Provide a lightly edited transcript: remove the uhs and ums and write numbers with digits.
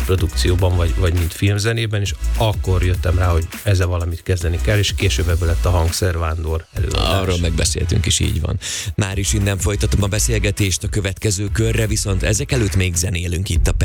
produkcióban, vagy mint filmzenében, és akkor jöttem rá, hogy ezzel valamit kezdeni kell, és később ebből lett a Hangszervándor előadás. Arról megbeszéltünk is, így van. Már is innen folytatom a beszélgetést a következő körre, viszont ezek előtt még zenélünk itt a